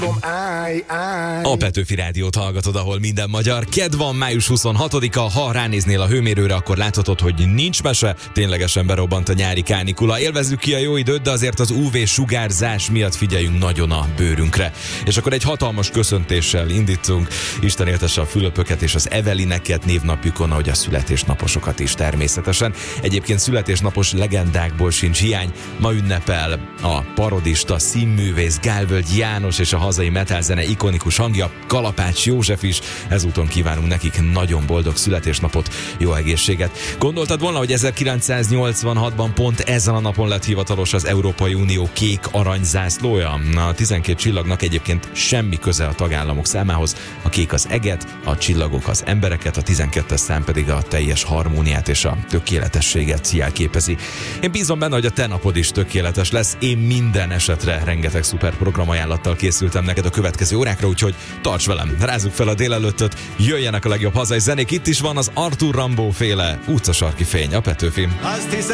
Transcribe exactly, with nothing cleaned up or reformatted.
A Petőfi Rádiót hallgatod, ahol minden magyar. Kedd van, május huszonhatodika, ha ránéznél a hőmérőre, akkor láthatod, hogy nincs mese, ténylegesen berobbant a nyári kánikula. Élvezzük ki a jó időt, de azért az ú vé sugárzás miatt figyeljünk nagyon a bőrünkre. És akkor egy hatalmas köszöntéssel indítunk. Isten éltesse a Fülöpöket és az Evelineket névnapjukon, ahogy a születésnaposokat is természetesen. Egyébként születésnapos legendákból sincs hiány. Ma ünnepel a parodista, színművész Gálvölgy János és a hazai metalzene ikonikus hangja, Kalapács József is. Ezúton kívánunk nekik nagyon boldog születésnapot, jó egészséget. Gondoltad volna, hogy ezerkilencszáznyolcvanhatban pont ezen a napon lett hivatalos az Európai Unió kék aranyzászlója? A tizenkét csillagnak egyébként semmi köze a tagállamok számához. A kék az eget, a csillagok az embereket, a tizenkettes szám pedig a teljes harmóniát és a tökéletességet jelképezi. Én bízom benne, hogy a te napod is tökéletes lesz. Én minden esetre rengeteg szuper programajánlattal készültem neked a következő órákra, úgyhogy tarts velem, rázzuk fel a délelőttöt, jöjjenek a legjobb hazai zenék. Itt is van az Arthur Rimbaud féle utcasarki fény, a Petőfim.